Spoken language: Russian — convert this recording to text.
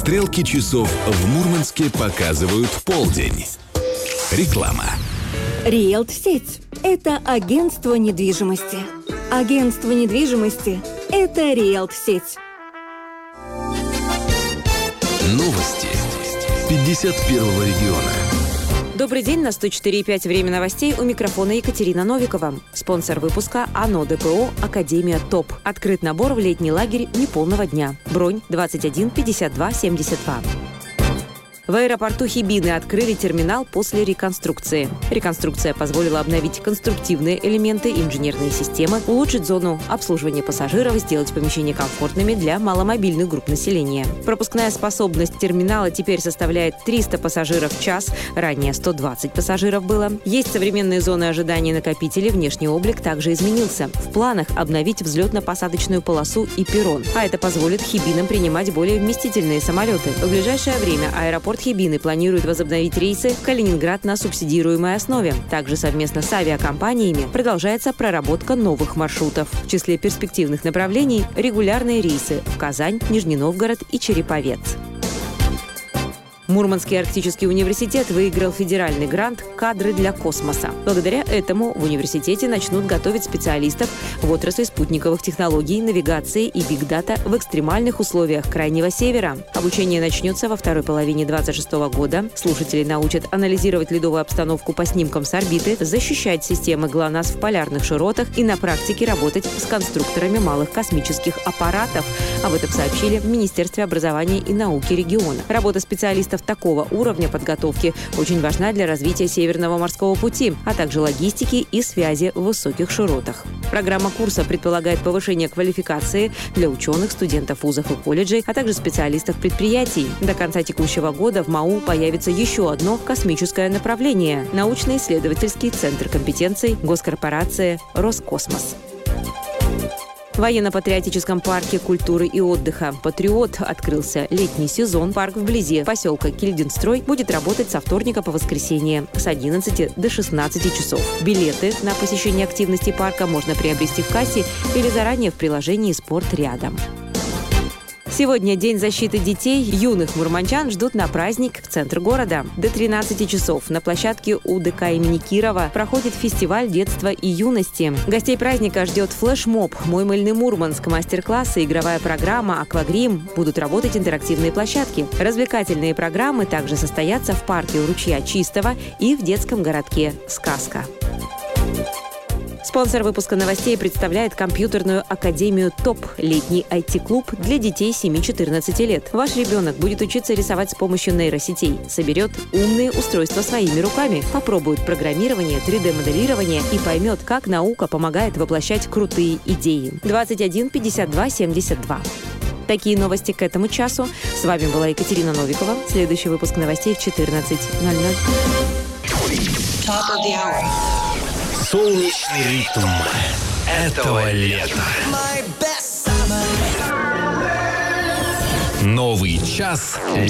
Стрелки часов в Мурманске показывают полдень. Реклама. Риэлт-сеть – это агентство недвижимости. Агентство недвижимости – это Риэлт-сеть. Новости 51-го региона. Добрый день, на 104,5 время новостей. У микрофона Екатерина Новикова. Спонсор выпуска АНО ДПО «Академия ТОП». Открыт набор в летний лагерь неполного дня. Бронь 21 52 72. В аэропорту Хибины открыли терминал после реконструкции. Реконструкция позволила обновить конструктивные элементы, инженерные системы, улучшить зону обслуживания пассажиров, сделать помещения комфортными для маломобильных групп населения. Пропускная способность терминала теперь составляет 300 пассажиров в час, ранее 120 пассажиров было. Есть современные зоны ожидания накопителей, внешний облик также изменился. В планах обновить взлетно-посадочную полосу и перрон. А это позволит Хибинам принимать более вместительные самолеты. В ближайшее время аэропорт Хибины планирует возобновить рейсы в Калининград на субсидируемой основе. Также совместно с авиакомпаниями продолжается проработка новых маршрутов. В числе перспективных направлений – регулярные рейсы в Казань, Нижний Новгород и Череповец. Мурманский арктический университет выиграл федеральный грант «Кадры для космоса». Благодаря этому в университете начнут готовить специалистов в отрасли спутниковых технологий, навигации и бигдата в экстремальных условиях Крайнего Севера. Обучение начнется во второй половине 2026 года. Слушатели научат анализировать ледовую обстановку по снимкам с орбиты, защищать системы ГЛОНАСС в полярных широтах и на практике работать с конструкторами малых космических аппаратов. Об этом сообщили в Министерстве образования и науки региона. Работа специалистов такого уровня подготовки очень важна для развития Северного морского пути, а также логистики и связи в высоких широтах. Программа курса предполагает повышение квалификации для ученых, студентов вузов и колледжей, а также специалистов предприятий. До конца текущего года в МАУ появится еще одно космическое направление – научно-исследовательский центр компетенций госкорпорации «Роскосмос». В военно-патриотическом парке культуры и отдыха «Патриот» открылся летний сезон. Парк вблизи поселка Кильдинстрой будет работать со вторника по воскресенье с 11 до 16 часов. Билеты на посещение активностей парка можно приобрести в кассе или заранее в приложении «Спорт рядом». Сегодня День защиты детей. Юных мурманчан ждут на праздник в центр города. До 13 часов на площадке УДК имени Кирова проходит фестиваль детства и юности. Гостей праздника ждет флешмоб «Мой мыльный Мурманск», мастер-классы, игровая программа, аквагрим. Будут работать интерактивные площадки. Развлекательные программы также состоятся в парке у ручья Чистого и в детском городке «Сказка». Спонсор выпуска новостей представляет компьютерную академию ТОП – летний IT-клуб для детей 7-14 лет. Ваш ребенок будет учиться рисовать с помощью нейросетей, соберет умные устройства своими руками, попробует программирование, 3D-моделирование и поймет, как наука помогает воплощать крутые идеи. 21 52 72. Такие новости к этому часу. С вами была Екатерина Новикова. Следующий выпуск новостей в 14:00. Солнечный ритм этого лета. Новый час